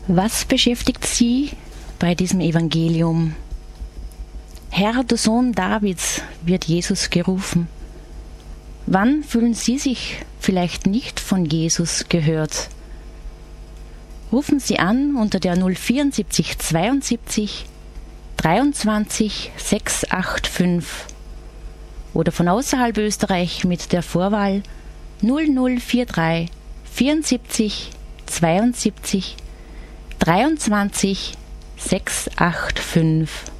Was beschäftigt Sie bei diesem Evangelium? Herr, du Sohn Davids, wird Jesus gerufen. Wann fühlen Sie sich vielleicht nicht von Jesus gehört? Rufen Sie an unter der 074 72 23 685 oder von außerhalb Österreich mit der Vorwahl 0043 74 72 23 685.